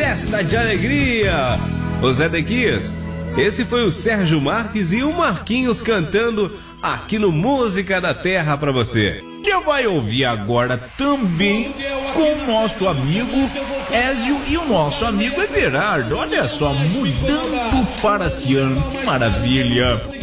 festa de alegria. Ô Zé Dequias, esse foi o Sérgio Marques e o Marquinhos cantando aqui no Música da Terra pra você. Você vai ouvir agora também com o nosso amigo Ézio e o nosso amigo Everardo. Olha só, mudando para Cian, que maravilha.